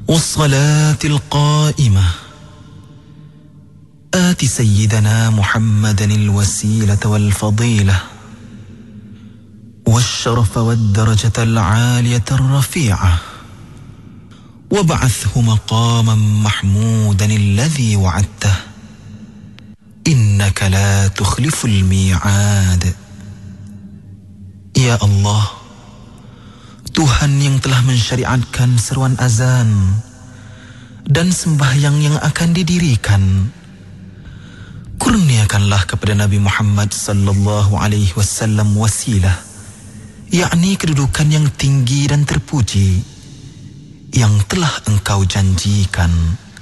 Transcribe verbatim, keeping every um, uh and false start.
والصلاة القائمة آت سيدنا محمدا الوسيلة والفضيلة والشرف والدرجة العالية الرفيعة وابعثه مقاما محمودا الذي وعدته إنك لا تخلف الميعاد. Ya Allah, Tuhan yang telah mensyariatkan seruan azan dan sembahyang yang akan didirikan, kurniakanlah kepada Nabi Muhammad sallallahu alaihi wasallam wasilah, yakni kedudukan yang tinggi dan terpuji yang telah Engkau janjikan.